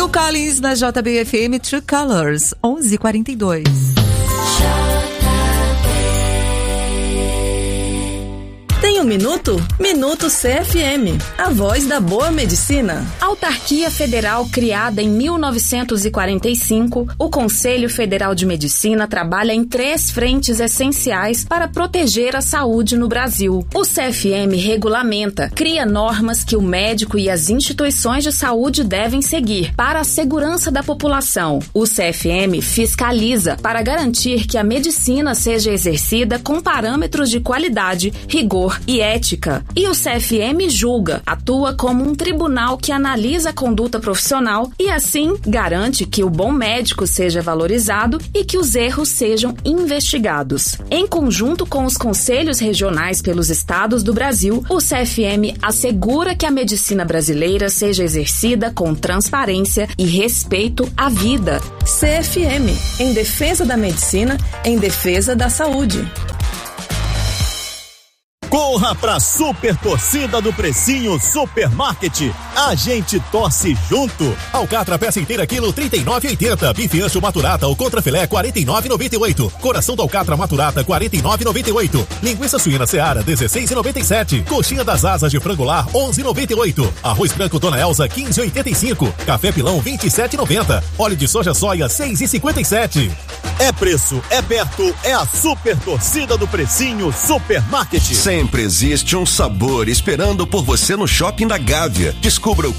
Phil Collins na JBFM, True Colors, 11h42. Tem um minuto? Minuto CFM, a voz da boa medicina. Autarquia federal criada em 1945, o Conselho Federal de Medicina trabalha em 3 frentes essenciais para proteger a saúde no Brasil. O CFM regulamenta, cria normas que o médico e as instituições de saúde devem seguir para a segurança da população. O CFM fiscaliza para garantir que a medicina seja exercida com parâmetros de qualidade, rigor e ética. E o CFM julga, atua como um tribunal que analisa a conduta profissional e assim garante que o bom médico seja valorizado e que os erros sejam investigados. Em conjunto com os conselhos regionais pelos estados do Brasil, o CFM assegura que a medicina brasileira seja exercida com transparência e respeito à vida. CFM, em defesa da medicina, em defesa da saúde. Corra pra super torcida do Precinho Supermarket. A gente torce junto. Alcatra peça inteira quilo 39,80. Bife ancho maturata ou contrafilé 49,98. Coração do alcatra maturata 49,98. Linguiça suína Seara 16,97. Coxinha das asas de frangolar 11,98. Arroz branco Dona Elza 15,85. Café pilão 27,90. Óleo de soja soia 6,57. É preço, é perto, é a super torcida do Precinho Supermarket. Sempre existe um sabor esperando por você no Shopping da Gávea. Descubra o